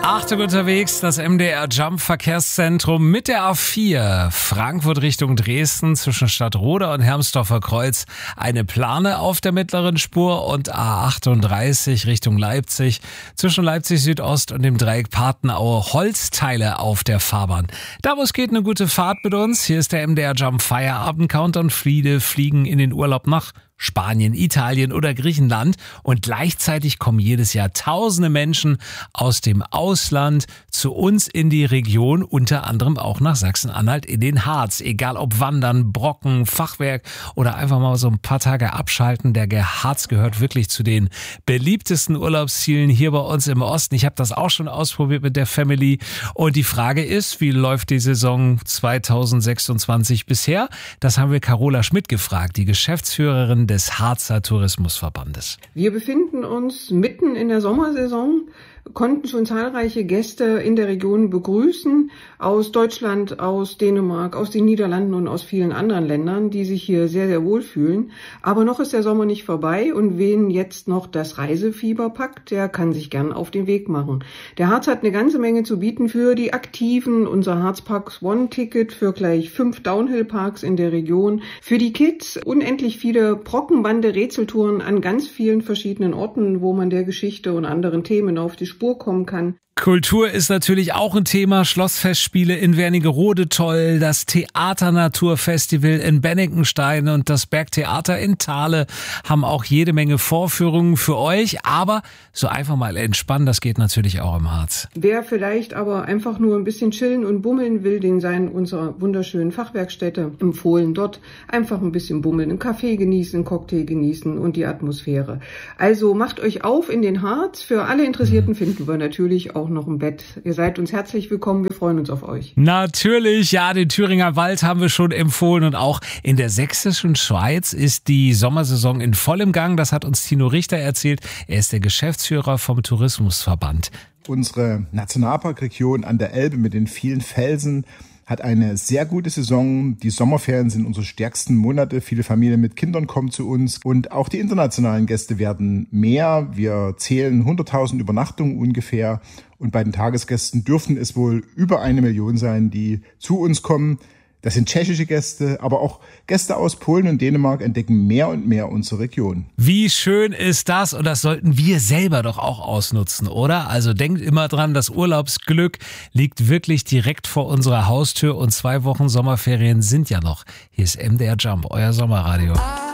Achtung unterwegs, das MDR Jump Verkehrszentrum mit der A4 Frankfurt Richtung Dresden zwischen Stadtroda und Hermsdorfer Kreuz. Eine Plane auf der mittleren Spur und A38 Richtung Leipzig zwischen Leipzig Südost und dem Dreieck Patenaue. Holzteile auf der Fahrbahn. Da wo es geht, eine gute Fahrt mit uns. Hier ist der MDR Jump Feierabend Countdown. Viele fliegen in den Urlaub nach Spanien, Italien oder Griechenland und gleichzeitig kommen jedes Jahr tausende Menschen aus dem Ausland zu uns in die Region, unter anderem auch nach Sachsen-Anhalt in den Harz. Egal ob Wandern, Brocken, Fachwerk oder einfach mal so ein paar Tage abschalten. Der Harz gehört wirklich zu den beliebtesten Urlaubszielen hier bei uns im Osten. Ich habe das auch schon ausprobiert mit der Family und die Frage ist, wie läuft die Saison 2026 bisher? Das haben wir Carola Schmidt gefragt, die Geschäftsführerin des Harzer Tourismusverbandes. Wir befinden uns mitten in der Sommersaison, konnten schon zahlreiche Gäste in der Region begrüßen, aus Deutschland, aus Dänemark, aus den Niederlanden und aus vielen anderen Ländern, die sich hier sehr, sehr wohl fühlen. Aber noch ist der Sommer nicht vorbei und wen jetzt noch das Reisefieber packt, der kann sich gern auf den Weg machen. Der Harz hat eine ganze Menge zu bieten für die Aktiven. Unser Harzparks One-Ticket für gleich 5 Downhill-Parks in der Region. Für die Kids unendlich viele Brockenbande-Rätseltouren an ganz vielen verschiedenen Orten, wo man der Geschichte und anderen Themen auf die Spur kommen kann. Kultur ist natürlich auch ein Thema. Schlossfestspiele in Wernigerode toll, das Theaternaturfestival in Bennikenstein und das Bergtheater in Thale haben auch jede Menge Vorführungen für euch. Aber so einfach mal entspannen, das geht natürlich auch im Harz. Wer vielleicht aber einfach nur ein bisschen chillen und bummeln will, den seien unserer wunderschönen Fachwerkstätte empfohlen. Dort einfach ein bisschen bummeln, einen Kaffee genießen, einen Cocktail genießen und die Atmosphäre. Also macht euch auf in den Harz. Für alle Interessierten finden wir natürlich auch noch im Bett. Ihr seid uns herzlich willkommen, wir freuen uns auf euch. Natürlich, ja, den Thüringer Wald haben wir schon empfohlen und auch in der sächsischen Schweiz ist die Sommersaison in vollem Gang. Das hat uns Tino Richter erzählt. Er ist der Geschäftsführer vom Tourismusverband. Unsere Nationalparkregion an der Elbe mit den vielen Felsen hat eine sehr gute Saison. Die Sommerferien sind unsere stärksten Monate. Viele Familien mit Kindern kommen zu uns und auch die internationalen Gäste werden mehr. Wir zählen 100.000 Übernachtungen ungefähr und bei den Tagesgästen dürften es wohl über 1 Million sein, die zu uns kommen. Das sind tschechische Gäste, aber auch Gäste aus Polen und Dänemark entdecken mehr und mehr unsere Region. Wie schön ist das? Und das sollten wir selber doch auch ausnutzen, oder? Also denkt immer dran, das Urlaubsglück liegt wirklich direkt vor unserer Haustür und 2 Wochen Sommerferien sind ja noch. Hier ist MDR Jump, euer Sommerradio.